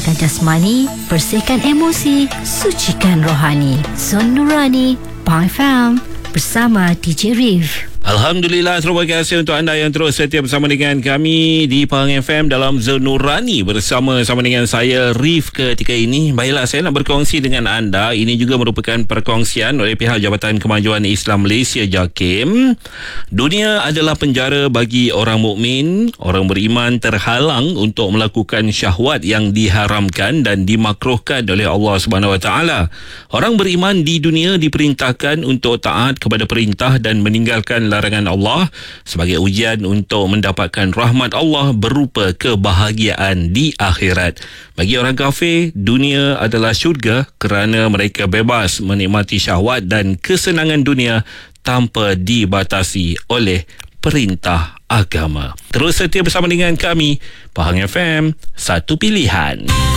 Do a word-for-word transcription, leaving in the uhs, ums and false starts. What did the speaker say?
sihatkan jasmani, bersihkan emosi, sucikan rohani. Zon Nurani, Pahang F M bersama D J Rif. Alhamdulillah, terima kasih untuk anda yang terus setia bersama dengan kami di Pahang F M dalam Zon Nurani bersama-sama dengan saya Rif ketika ini. Baiklah, saya nak berkongsi dengan anda. Ini juga merupakan perkongsian oleh pihak Jabatan Kemajuan Islam Malaysia JAKIM. Dunia adalah penjara bagi orang mukmin. Orang beriman terhalang untuk melakukan syahwat yang diharamkan dan dimakruhkan oleh Allah Subhanahu Wa Taala. Orang beriman di dunia diperintahkan untuk taat kepada perintah dan meninggalkan larangan Allah sebagai ujian untuk mendapatkan rahmat Allah berupa kebahagiaan di akhirat. Bagi orang kafir, dunia adalah syurga kerana mereka bebas menikmati syahwat dan kesenangan dunia tanpa dibatasi oleh perintah agama. Terus setia bersama dengan kami, Pahang F M, satu pilihan.